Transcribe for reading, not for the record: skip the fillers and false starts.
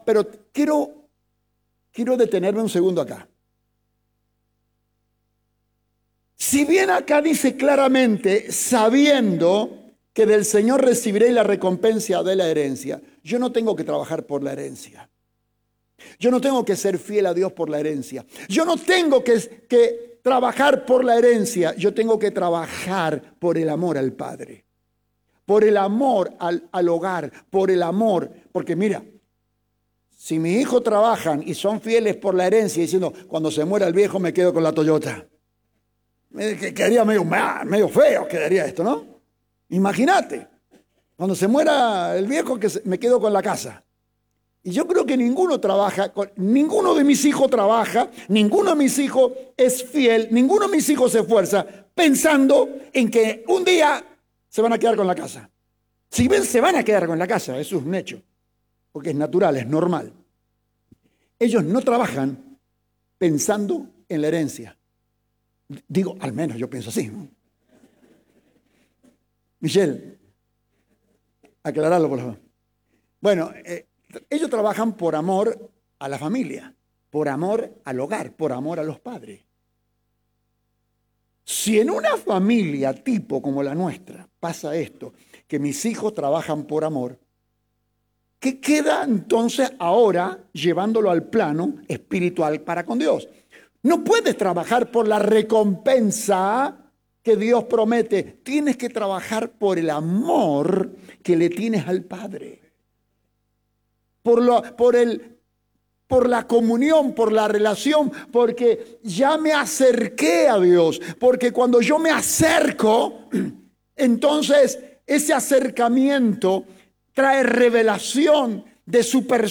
pero quiero detenerme un segundo acá. Si bien acá dice claramente, sabiendo que del Señor recibiréis la recompensa de la herencia, yo no tengo que trabajar por la herencia. Yo no tengo que ser fiel a Dios por la herencia. Yo no tengo que trabajar por la herencia. Yo tengo que trabajar por el amor al Padre. Por el amor al hogar. Por el amor. Porque mira, si mis hijos trabajan y son fieles por la herencia, diciendo, cuando se muera el viejo me quedo con la Toyota. Quedaría medio feo, quedaría esto, ¿no? Imagínate, cuando se muera el viejo me quedo con la casa. Y yo creo que ninguno trabaja, ninguno de mis hijos trabaja, ninguno de mis hijos es fiel, ninguno de mis hijos se esfuerza pensando en que un día se van a quedar con la casa. Si ven, se van a quedar con la casa, eso es un hecho, porque es natural, es normal. Ellos no trabajan pensando en la herencia. Digo, al menos yo pienso así, ¿no? Michelle, aclararlo por favor. Bueno, ellos trabajan por amor a la familia, por amor al hogar, por amor a los padres. Si en una familia tipo como la nuestra pasa esto, que mis hijos trabajan por amor, ¿qué queda entonces ahora llevándolo al plano espiritual para con Dios? No puedes trabajar por la recompensa que Dios promete. Tienes que trabajar por el amor que le tienes al Padre. Por la comunión, por la relación, porque ya me acerqué a Dios. Porque cuando yo me acerco, entonces ese acercamiento trae revelación de su persona.